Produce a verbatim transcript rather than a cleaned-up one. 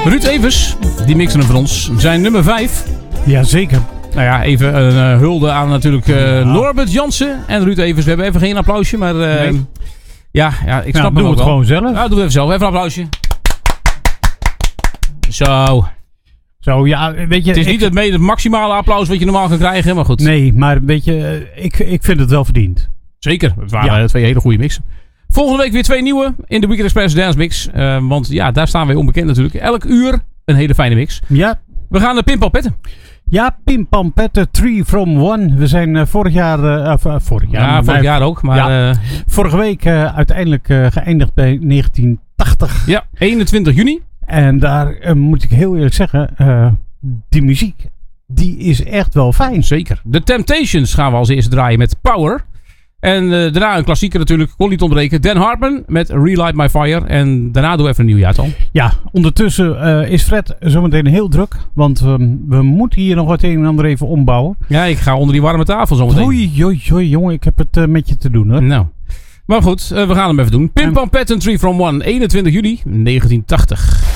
Ruud Evers, die mixen hem voor ons. Zijn nummer vijf. Jazeker. Nou ja, even een uh, hulde aan natuurlijk uh, ja. Norbert Jansen en Ruud Evers. We hebben even geen applausje, maar... Uh, nee. Ja, ja, ik snap ja, doe het wel. gewoon zelf. Ja, doe het even zelf. Even een applausje. Zo. Zo, ja, weet je... Het is ik, niet het, mee, het maximale applaus wat je normaal kan krijgen, maar goed. Nee, maar weet je, ik, ik vind het wel verdiend. Zeker. Het waren ja. twee hele goede mixen. Volgende week weer twee nieuwe in de Weekend Express Dance Mix. Uh, want ja, daar staan wij onbekend natuurlijk. Elk uur een hele fijne mix. Ja. We gaan de Pimpalpetten. Ja, Pimpalpetten, three from one. We zijn uh, vorig jaar... Uh, uh, vorig jaar. Ja, vorig jaar ook. Maar, ja, uh, vorige week uh, uiteindelijk uh, geëindigd bij negentien tachtig. Ja, eenentwintig juni. En daar uh, moet ik heel eerlijk zeggen... Uh, die muziek, die is echt wel fijn. Zeker. The Temptations gaan we als eerste draaien met Power. En uh, daarna een klassieker natuurlijk, kon niet ontbreken. Dan Hartman met Relight My Fire. En daarna doen we even een nieuwjaartal. Ja, ondertussen uh, is Fred zometeen heel druk. Want um, we moeten hier nog het een en ander even ombouwen. Ja, ik ga onder die warme tafel zometeen. Oei, oei, oei, jongen, ik heb het uh, met je te doen hoor. Nou, maar goed, uh, we gaan hem even doen. Pimpalpetten three from one, eenentwintig juli negentien tachtig.